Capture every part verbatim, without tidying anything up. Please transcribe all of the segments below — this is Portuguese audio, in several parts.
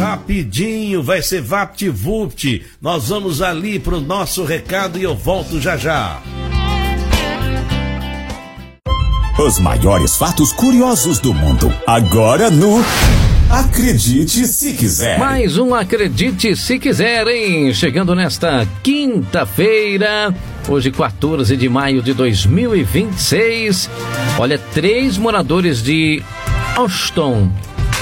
Rapidinho, vai ser VaptVupt. Nós vamos ali pro nosso recado e eu volto já já. Os maiores fatos curiosos do mundo, agora no Acredite Se Quiser. Mais um Acredite Se Quiser, hein? Chegando nesta quinta-feira, hoje quatorze de maio de dois mil e vinte e seis. Olha, três moradores de Austin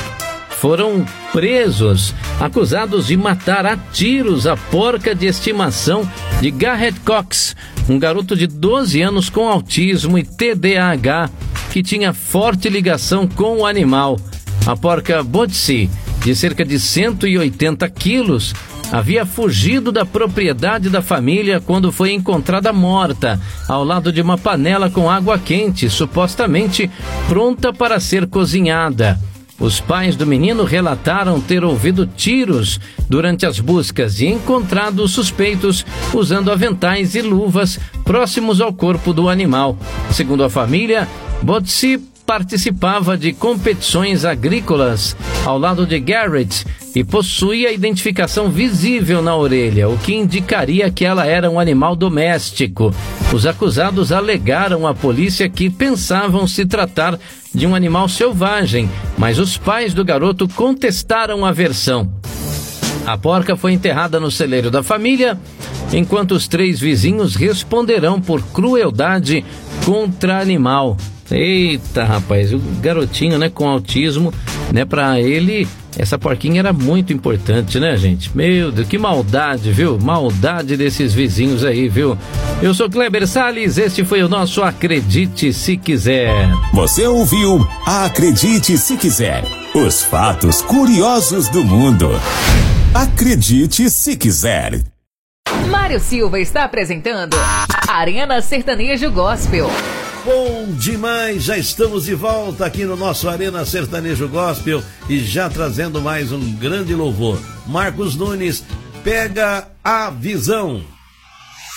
foram presos, acusados de matar a tiros a porca de estimação de Garrett Cox, um garoto de doze anos com autismo e T D A H, que tinha forte ligação com o animal. A porca Botsy, de cerca de cento e oitenta quilos, havia fugido da propriedade da família quando foi encontrada morta, ao lado de uma panela com água quente, supostamente pronta para ser cozinhada. Os pais do menino relataram ter ouvido tiros durante as buscas e encontrado os suspeitos usando aventais e luvas próximos ao corpo do animal. Segundo a família, Botsy participava de competições agrícolas ao lado de Garrett e possuía identificação visível na orelha, o que indicaria que ela era um animal doméstico. Os acusados alegaram à polícia que pensavam se tratar de um animal selvagem, mas os pais do garoto contestaram a versão. A porca foi enterrada no celeiro da família, enquanto os três vizinhos responderão por crueldade contra animal. Eita, rapaz, o garotinho, né, com autismo, né, pra ele, essa porquinha era muito importante, né, gente? Meu Deus, que maldade, viu? Maldade desses vizinhos aí, viu? Eu sou Kleber Salles, este foi o nosso Acredite Se Quiser. Você ouviu Acredite Se Quiser, os fatos curiosos do mundo. Acredite Se Quiser. Mário Silva está apresentando Arena Sertanejo Gospel. Bom demais, já estamos de volta aqui no nosso Arena Sertanejo Gospel e já trazendo mais um grande louvor. Marcos Nunes, Pega a Visão.